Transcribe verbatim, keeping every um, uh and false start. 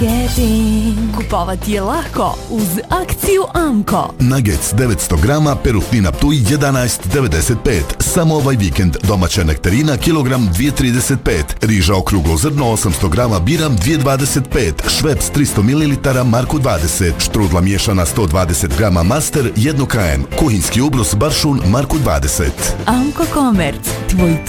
Kupovati je lako uz akciju Amko. Nuggets devetsto grama, perutnina Ptuj jedanaest devedeset pet. Samo ovaj vikend domaća nektarina kilogram dvije trideset pet. Riža okruglo zrno osamsto grama biram dvije dvadeset pet. Šveps tristo mililitara Marku dvadeset. Štrudla miješana sto dvadeset grama Master jedno K M. Kuhinski ubrus Baršun Marku dvadeset. Amko Komerc, tvoj